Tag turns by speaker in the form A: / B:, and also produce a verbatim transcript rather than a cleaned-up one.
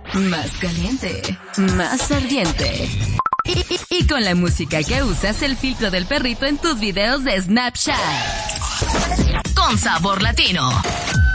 A: más caliente, más ardiente. Y, y, y con la música que usas, el filtro del perrito en tus videos de Snapchat. Con sabor latino.